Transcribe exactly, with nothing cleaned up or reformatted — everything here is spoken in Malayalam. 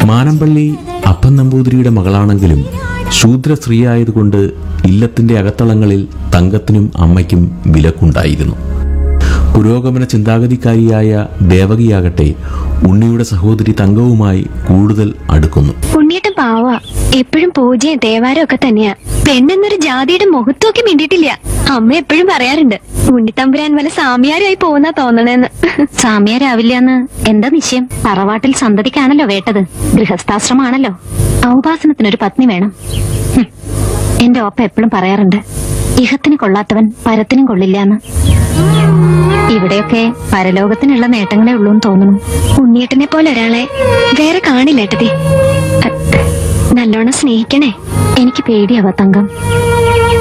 മാനമ്പള്ളി അപ്പൻ നമ്പൂതിരിയുടെ മകളാണെങ്കിലും ശൂദ്ര സ്ത്രീയായതുകൊണ്ട് ഇല്ലത്തിന്റെ അകത്തളങ്ങളിൽ തങ്കത്തിനും അമ്മയ്ക്കും വിലക്കുണ്ടായിരുന്നു. പുരോഗമന ചിന്താഗതിക്കാരിയായ ദേവകിയാകട്ടെ ഉണ്ണിയുടെ സഹോദരി തങ്കവുമായി കൂടുതൽ അടുക്കുന്നു. ഉണ്ണിയേട്ടൻ പാവ, എപ്പോഴും പൂജയും തേവാരം ഒക്കെ തന്നെയാ. പെണ്ണെന്നൊരു ജാതിയുടെ മുഖത്തോക്കി മിണ്ടിയിട്ടില്ല. അമ്മ എപ്പോഴും പറയാറുണ്ട്, ഉണ്ണിത്തമ്പുരാൻ വല്ല സാമിയാരായി പോകുന്ന തോന്നണേന്ന്. സാമിയാരാവില്ലെന്ന് എന്താ നിശ്ചയം? തറവാട്ടിൽ സന്തതിക്കാണല്ലോ വേട്ടത്. ഗൃഹസ്ഥാശ്രമാണല്ലോ. ഔപാസനത്തിനൊരു പത്നി വേണം. ഹും. എന്റെ ഒപ്പ എപ്പോഴും പറയാറുണ്ട്, ഇഹത്തിന് കൊള്ളാത്തവൻ പരത്തിനും കൊള്ളില്ലാന്ന്. ഇവിടെയൊക്കെ പരലോകത്തിനുള്ള നേട്ടങ്ങളെ ഉള്ളൂന്ന് തോന്നുന്നു. ഉണ്ണിയേട്ടനെ പോലെ ഒരാളെ വേറെ കാണില്ലേട്ടതി. നല്ലോണം സ്നേഹിക്കണേ. എനിക്ക് പേടിയാവാ തങ്കം.